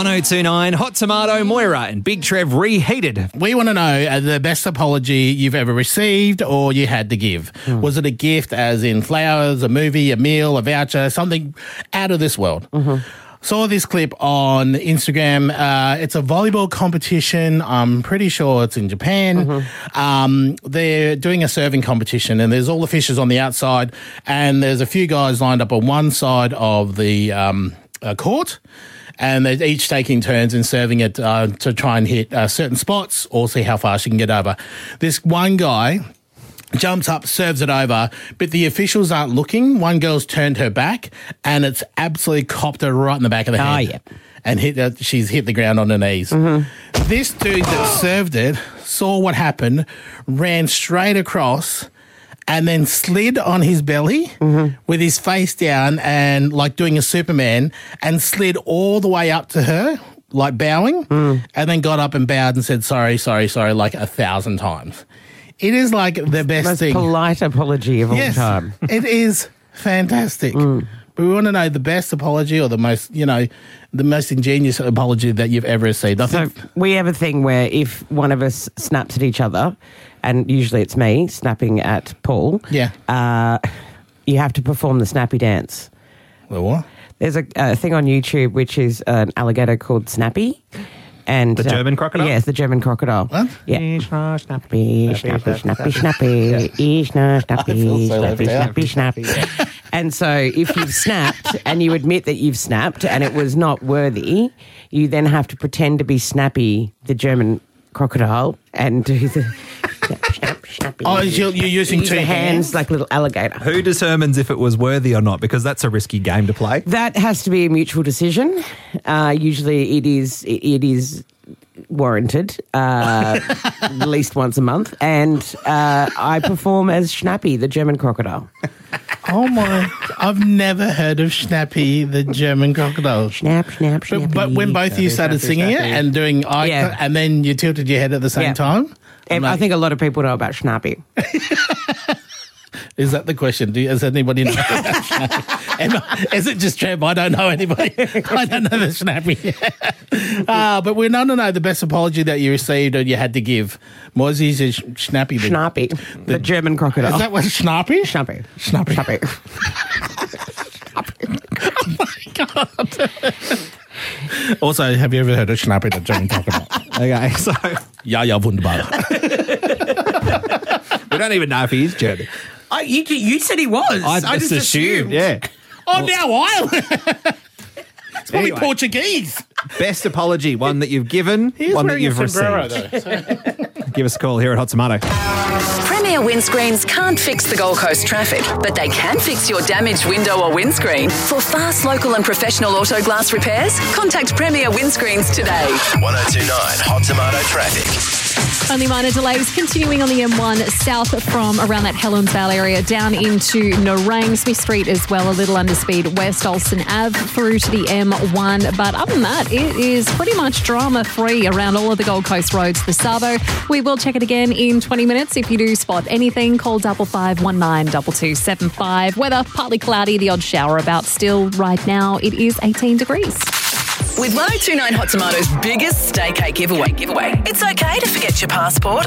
1029 Hot Tomato, Moira and Big Trev reheated. We want to know the best apology you've ever received or you had to give. Was it a gift, as in flowers, a movie, a meal, a voucher, something out of this world? Saw this clip on Instagram. It's a volleyball competition. I'm pretty sure it's in Japan. They're doing a serving competition, and there's all the fishers on the outside, and there's a few guys lined up on one side of the court, and they're each taking turns in serving it to try and hit certain spots or see how fast you can get over. This one guy jumps up, serves it over, but the officials aren't looking. One girl's turned her back, and it's absolutely copped her right in the back of the head. And she's hit the ground on her knees. This dude that served it saw what happened, ran straight across, and then slid on his belly with his face down and like doing a Superman, and slid all the way up to her, like bowing, and then got up and bowed and said, sorry, like 1,000 times. It is like the best most thing. Polite apology of all time. It is fantastic. But we want to know the best apology or the most, the most ingenious apology that you've ever received. So we have a thing where if one of us snaps at each other, and usually it's me snapping at Paul, you have to perform the snappy dance. The what? There's a thing on YouTube which is an alligator called Snappy. And the German crocodile? Yes, the German crocodile. What? Yeah. Snappy, snappy, snappy, snappy, snappy, snappy. And so if you've snapped and you admit that you've snapped and it was not worthy, you then have to pretend to be Snappy, the German crocodile, and do the snap, snappy. Oh, you're using two hands like a little alligator. Who determines if it was worthy or not? Because that's a risky game to play. That has to be a mutual decision. Usually it is warranted at least once a month. And I perform as Snappy, the German crocodile. Oh, my. I've never heard of Snappy, the German crocodile. Snap, snap, snappy. But when both of you started singing it and doing and then you tilted your head at the same time? I think a lot of people know about Snappy. Is that the question? Does anybody know about Snappy? Is it just Trev? I don't know anybody. I don't know the Snappy. But we want to know the best apology that you received or you had to give. Moisey says Snappy. Snappy, the German crocodile. Is that what Snappy? Snappy. Snappy. Snappy. Oh, my God. Also, have you ever heard of Snappy, the German crocodile? Okay, so... Ja, wunderbar. We don't even know if he is German. You said he was. I just assumed. Yeah. Oh, now I... It's probably Portuguese. Best apology, one that you've given, one that you've received. Give us a call here at Hot Tomato. Premier Windscreens can't fix the Gold Coast traffic, but they can fix your damaged window or windscreen. For fast, local and professional auto glass repairs, contact Premier Windscreens today. 1029 Hot Tomato traffic. Only minor delays continuing on the M1 south from around that Helensvale area down into Nerang, Smith Street as well, a little underspeed West Olsen Ave through to the M1. But other than that, it is pretty much drama-free around all of the Gold Coast roads, the Savo. We will check it again in 20 minutes. If you do spot anything, call 5519 2275. Weather, partly cloudy, the odd shower about still. Right now, it is 18 degrees. With 1029 Hot Tomato's biggest stay cake giveaway, it's okay to forget your passport